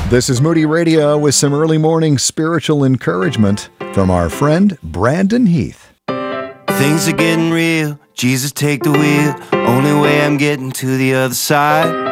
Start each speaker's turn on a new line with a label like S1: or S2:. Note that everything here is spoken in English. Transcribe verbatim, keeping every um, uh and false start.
S1: This is Moody Radio with some early morning spiritual encouragement from our friend Brandon Heath.
S2: Things are getting real. Jesus, take the wheel. Only way I'm getting to the other side.